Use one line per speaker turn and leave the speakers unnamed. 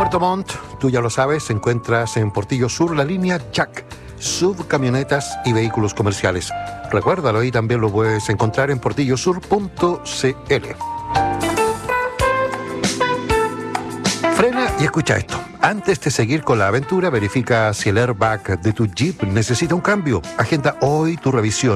Puerto Montt, tú ya lo sabes, encuentras en Portillo Sur la línea Jack, subcamionetas y vehículos comerciales. Recuérdalo, y también lo puedes encontrar en portillosur.cl. Frena y escucha esto. Antes de seguir con la aventura, verifica si el airbag de tu Jeep necesita un cambio. Agenda hoy tu revisión